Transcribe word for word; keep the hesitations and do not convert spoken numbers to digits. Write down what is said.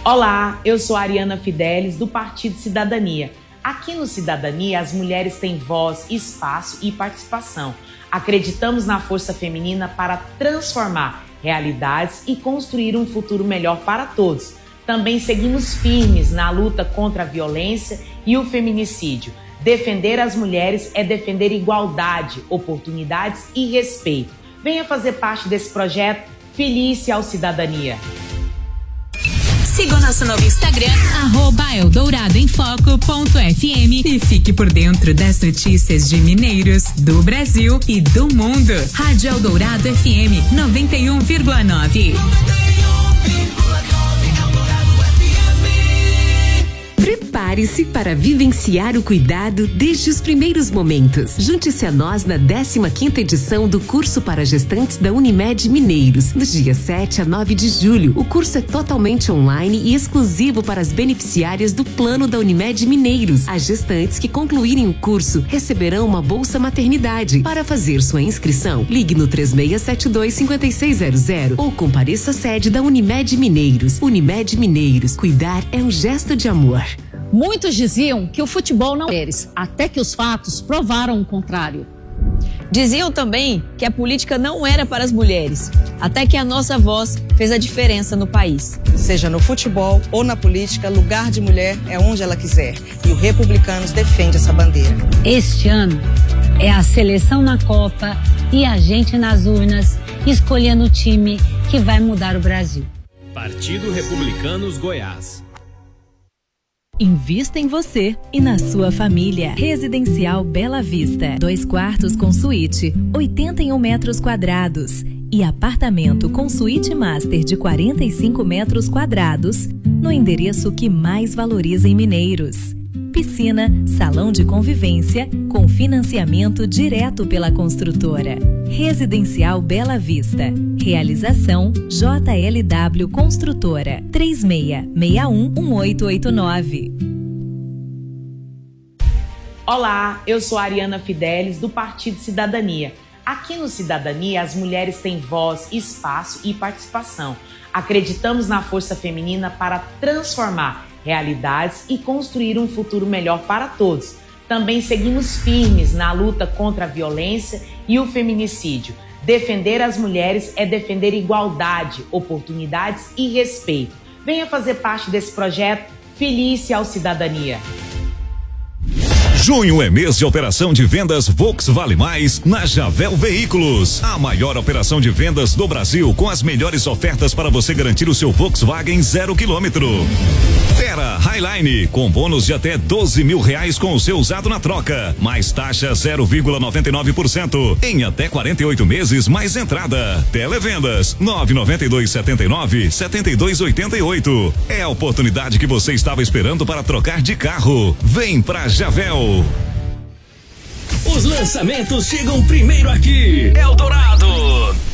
Olá, eu sou a Ariana Fidelis, do Partido Cidadania. Aqui no Cidadania, as mulheres têm voz, espaço e participação. Acreditamos na força feminina para transformar realidades e construir um futuro melhor para todos. Também seguimos firmes na luta contra a violência e o feminicídio. Defender as mulheres é defender igualdade, oportunidades e respeito. Venha fazer parte desse projeto. Feliz ao Cidadania. Siga o nosso novo Instagram, arroba eldouradoemfoco.fm e fique por dentro das notícias de Mineiros, do Brasil e do mundo. Rádio Eldorado F M noventa e um vírgula nove. Prepare-se para vivenciar o cuidado desde os primeiros momentos. Junte-se a nós na décima quinta edição do curso para gestantes da Unimed Mineiros, dos dias sete a nove de julho. O curso é totalmente online e exclusivo para as beneficiárias do plano da Unimed Mineiros. As gestantes que concluírem o curso receberão uma bolsa maternidade. Para fazer sua inscrição, ligue no três seis sete dois, cinco seis zero zero ou compareça à sede da Unimed Mineiros. Unimed Mineiros, cuidar é um gesto de amor. Muitos diziam que o futebol não era deles, até que os fatos provaram o contrário. Diziam também que a política não era para as mulheres, até que a nossa voz fez a diferença no país. Seja no futebol ou na política, lugar de mulher é onde ela quiser. E o Republicanos defende essa bandeira. Este ano é a seleção na Copa e a gente nas urnas escolhendo o time que vai mudar o Brasil. Partido Republicanos Goiás. Invista em você e na sua família. Residencial Bela Vista. Dois quartos com suíte, oitenta e um metros quadrados. E apartamento com suíte master de quarenta e cinco metros quadrados. No endereço que mais valoriza em Mineiros. Piscina, salão de convivência, com financiamento direto pela construtora. Residencial Bela Vista. Realização J L W Construtora. três seis seis um, um oito oito nove. Olá, eu sou a Ariana Fidelis, do Partido Cidadania. Aqui no Cidadania, as mulheres têm voz, espaço e participação. Acreditamos na força feminina para transformar realidades e construir um futuro melhor para todos. Também seguimos firmes na luta contra a violência e o feminicídio. Defender as mulheres é defender igualdade, oportunidades e respeito. Venha fazer parte desse projeto. Feliz ao Cidadania. Junho é mês de operação de vendas Volks Vale Mais na Javel Veículos. A maior operação de vendas do Brasil, com as melhores ofertas para você garantir o seu Volkswagen zero quilômetro. Terra Highline, com bônus de até doze mil reais com o seu usado na troca. Mais taxa zero vírgula noventa e nove por cento em até quarenta e oito meses mais entrada. Televendas nove nove dois sete nove, sete dois oito oito. É a oportunidade que você estava esperando para trocar de carro. Vem pra Javel. Os lançamentos chegam primeiro aqui. Eldorado.